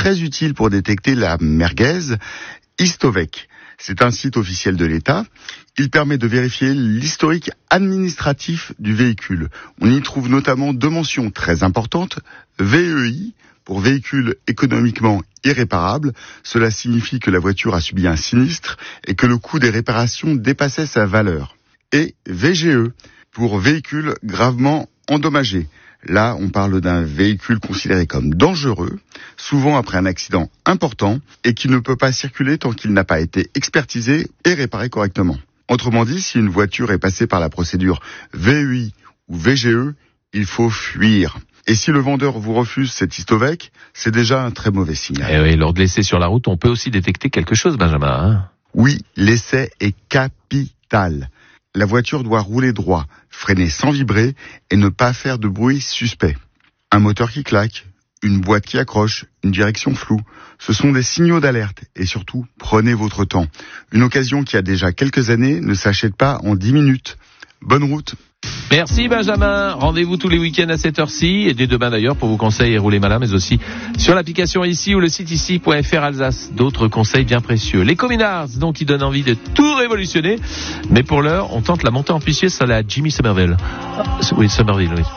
très utile pour détecter la merguez, Histovec. C'est un site officiel de l'État. Il permet de vérifier l'historique administratif du véhicule. On y trouve notamment 2 mentions très importantes. VEI, pour véhicule économiquement irréparable. Cela signifie que la voiture a subi un sinistre et que le coût des réparations dépassait sa valeur. Et VGE, pour véhicule gravement endommagé. Là, on parle d'un véhicule considéré comme dangereux, souvent après un accident important, et qui ne peut pas circuler tant qu'il n'a pas été expertisé et réparé correctement. Autrement dit, si une voiture est passée par la procédure VEI ou VGE, il faut fuir. Et si le vendeur vous refuse cet Histovec, c'est déjà un très mauvais signal. Et oui, lors de l'essai sur la route, on peut aussi détecter quelque chose, Benjamin. Oui, l'essai est capital. La voiture doit rouler droit, freiner sans vibrer et ne pas faire de bruit suspect. Un moteur qui claque, une boîte qui accroche, une direction floue, ce sont des signaux d'alerte et surtout, prenez votre temps. Une occasion qui a déjà quelques années ne s'achète pas en 10 minutes. Bonne route. Merci Benjamin, rendez-vous tous les week-ends à cette heure-ci et dès demain d'ailleurs pour vos conseils et rouler malin, mais aussi sur l'application ici ou le site ici.fr Alsace. D'autres conseils bien précieux. Les Communards, donc, qui donnent envie de tout révolutionner, mais pour l'heure, on tente la montée en puissance à la Jimmy Somerville. Oui, Somerville, oui.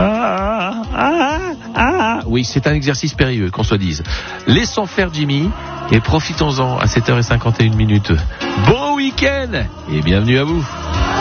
Oui, c'est un exercice périlleux, qu'on soit dise. Laissons faire Jimmy et profitons-en à 7h51. Bon week-end et bienvenue à vous.